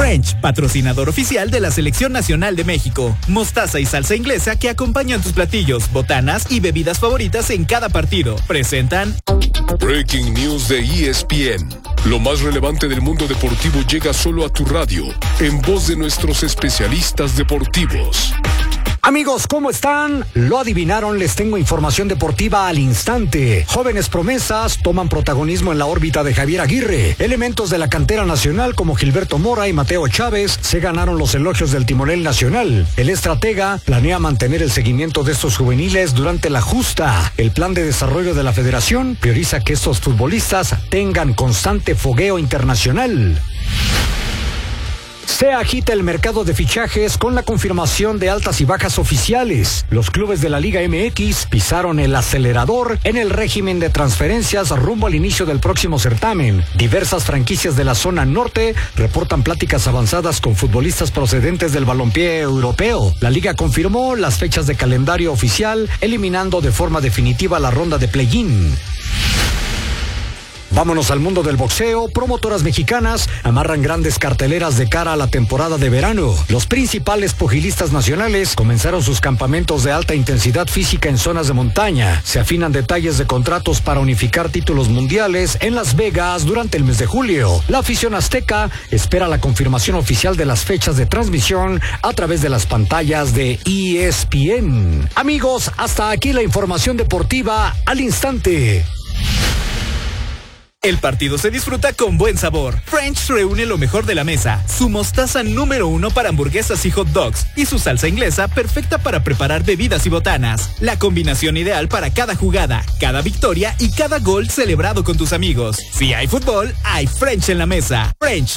French, patrocinador oficial de la Selección Nacional de México. Mostaza y salsa inglesa que acompañan tus platillos, botanas y bebidas favoritas en cada partido. Presentan Breaking News de ESPN. Lo más relevante del mundo deportivo llega solo a tu radio, en voz de nuestros especialistas deportivos. Amigos, ¿cómo están? Lo adivinaron, les tengo información deportiva al instante. Jóvenes promesas toman protagonismo en la órbita de Javier Aguirre. Elementos de la cantera nacional como Gilberto Mora y Mateo Chávez se ganaron los elogios del timonel nacional. El estratega planea mantener el seguimiento de estos juveniles durante la justa. El plan de desarrollo de la federación prioriza que estos futbolistas tengan constante fogueo internacional. Se agita el mercado de fichajes con la confirmación de altas y bajas oficiales. Los clubes de la Liga MX pisaron el acelerador en el régimen de transferencias rumbo al inicio del próximo certamen. Diversas franquicias de la zona norte reportan pláticas avanzadas con futbolistas procedentes del balompié europeo. La Liga confirmó las fechas de calendario oficial, eliminando de forma definitiva la ronda de play-in. Vámonos al mundo del boxeo. Promotoras mexicanas amarran grandes carteleras de cara a la temporada de verano. Los principales pugilistas nacionales comenzaron sus campamentos de alta intensidad física en zonas de montaña. Se afinan detalles de contratos para unificar títulos mundiales en Las Vegas durante el mes de julio. La afición azteca espera la confirmación oficial de las fechas de transmisión a través de las pantallas de ESPN. Amigos, hasta aquí la información deportiva al instante. El partido se disfruta con buen sabor. French reúne lo mejor de la mesa. Su mostaza número 1 para hamburguesas y hot dogs. Y su salsa inglesa perfecta para preparar bebidas y botanas. La combinación ideal para cada jugada, cada victoria y cada gol celebrado con tus amigos. Si hay fútbol, hay French en la mesa. French,